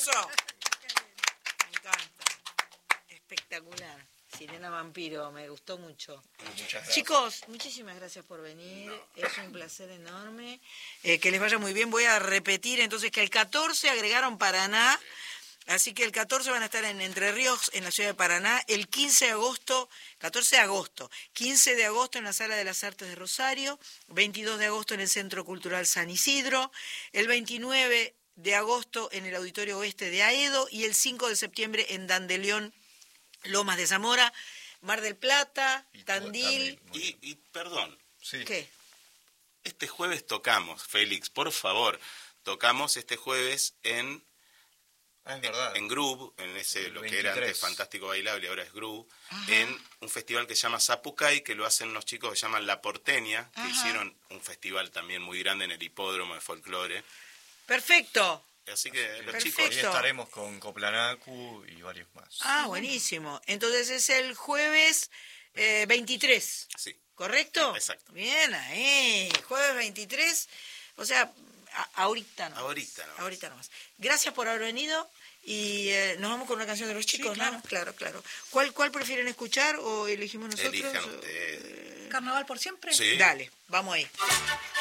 hermoso. Me encanta. Espectacular. Sirena Vampiro, me gustó mucho. Muchas gracias. Chicos, muchísimas gracias por venir. Es un placer enorme. Que les vaya muy bien. Voy a repetir entonces que el 14 agregaron Paraná. Así que el 14 van a estar en Entre Ríos, en la ciudad de Paraná. El 15 de agosto, 14 de agosto, 15 de agosto en la Sala de las Artes de Rosario, 22 de agosto en el Centro Cultural San Isidro, el 29 de agosto en el Auditorio Oeste de Aedo y el 5 de septiembre en Dandelión, Lomas de Zamora, Mar del Plata, Tandil. Y perdón. Sí. ¿Qué? Este jueves tocamos, Félix, por favor. Tocamos este jueves en... Ah, es verdad. En Groove, en ese El lo que era 23. antes Fantástico Bailable, ahora es Groove, en un festival que se llama Zapucay, que lo hacen unos chicos que se llaman La Porteña, que hicieron un festival también muy grande en el hipódromo de folclore. Perfecto. Así que los Perfecto. chicos... Ahí estaremos con Coplanacu y varios más. Ah, buenísimo. Entonces es el jueves 23. Sí. ¿Correcto? Exacto. Bien, ahí. Jueves 23. O sea, ahorita no. Ahorita nomás. Gracias por haber venido y nos vamos con una canción de los chicos, claro. ¿no? Claro. ¿Cuál prefieren escuchar o elegimos nosotros? Elijan ustedes. ¿Carnaval por siempre? Sí. Dale, vamos ahí.